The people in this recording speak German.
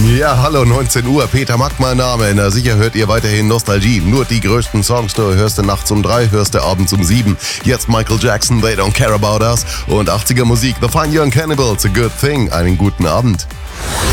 Ja, hallo, 19 Uhr, Peter Mack mein Name. Na sicher hört ihr weiterhin Nostalgie. Nur die größten Songs, du hörst du nachts um 3, hörst du abends um 7. Jetzt Michael Jackson, They Don't Care About Us. Und 80er Musik, The Fine Young Cannibals, A Good Thing. Einen guten Abend.